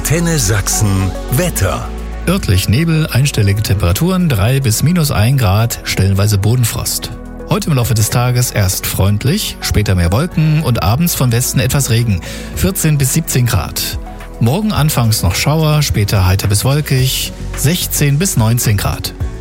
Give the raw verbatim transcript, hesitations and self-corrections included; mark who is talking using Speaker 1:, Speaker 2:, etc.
Speaker 1: Antenne Sachsen Wetter.
Speaker 2: Örtlich Nebel, einstellige Temperaturen, drei bis minus ein Grad, stellenweise Bodenfrost. Heute im Laufe des Tages erst freundlich, später mehr Wolken und abends von Westen etwas Regen, vierzehn bis siebzehn Grad. Morgen anfangs noch Schauer, später heiter bis wolkig, sechzehn bis neunzehn Grad.